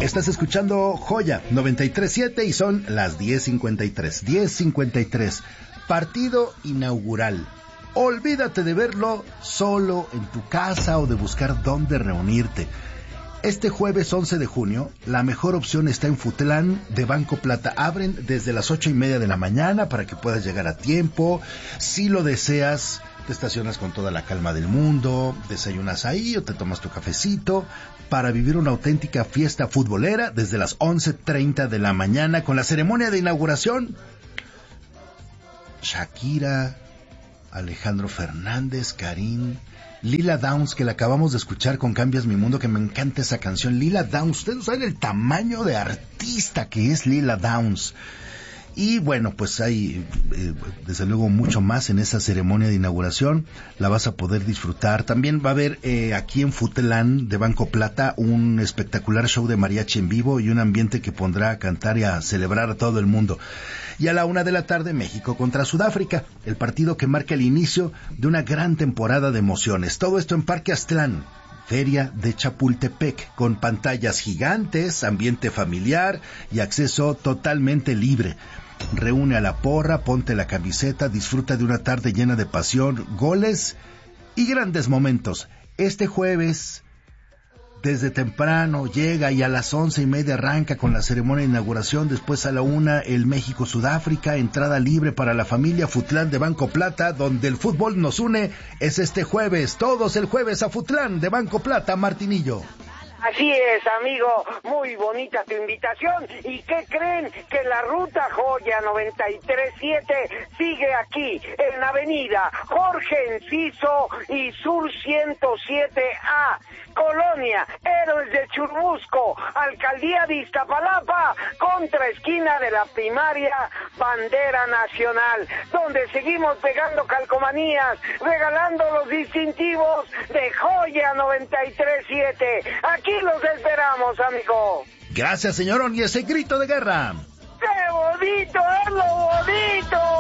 Estás escuchando Joya 93.7 y son las 10:53. 10:53. Partido inaugural. Olvídate de verlo solo en tu casa o de buscar dónde reunirte. Este jueves 11 de junio, la mejor opción está en Futlán de Banco Plata. Abren desde las 8:30 de la mañana para que puedas llegar a tiempo. Si lo deseas, te estacionas con toda la calma del mundo, desayunas ahí o te tomas tu cafecito para vivir una auténtica fiesta futbolera desde las 11:30 de la mañana con la ceremonia de inauguración. Shakira, Alejandro Fernández, Karim, Lila Downs, que la acabamos de escuchar con Cambias Mi Mundo, que me encanta esa canción. Lila Downs, ustedes saben el tamaño de artista que es Lila Downs. Y bueno, pues hay desde luego mucho más en esa ceremonia de inauguración, la vas a poder disfrutar. También va a haber aquí en Futlán de Banco Plata un espectacular show de mariachi en vivo y un ambiente que pondrá a cantar y a celebrar a todo el mundo. Y a la 1:00 p.m, México contra Sudáfrica, el partido que marca el inicio de una gran temporada de emociones. Todo esto en Parque Aztlán, Feria de Chapultepec, con pantallas gigantes, ambiente familiar y acceso totalmente libre. Reúne a la porra, ponte la camiseta, disfruta de una tarde llena de pasión, goles y grandes momentos. Este jueves, desde temprano, llega y a las 11:30 arranca con la ceremonia de inauguración. Después a la 1:00 el México-Sudáfrica, entrada libre para la familia. Futlán de Banco Plata, donde el fútbol nos une, es este jueves. Todos el jueves a Futlán de Banco Plata, Martinillo. Así es, amigo, muy bonita tu invitación. ¿Y qué creen? Que la ruta Joya 93.7 sigue aquí, en la avenida Jorge Enciso y Sur 107A, Colonia Héroes de Churubusco, Alcaldía de Iztapalapa, contra esquina de la primaria Bandera Nacional, donde seguimos pegando calcomanías, regalando los distintivos de Joya 93.7. Aquí los esperamos, amigo. Gracias, señorón, y ese grito de guerra. ¡Qué bonito es lo bonito!